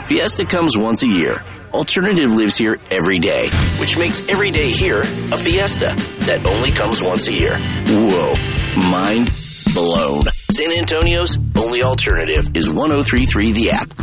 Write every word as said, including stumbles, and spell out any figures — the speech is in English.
Fiesta comes once a year. Alternative lives here every day, which makes every day here a fiesta that only comes once a year. Whoa, mind blown. San Antonio's only alternative is one oh three point three The App.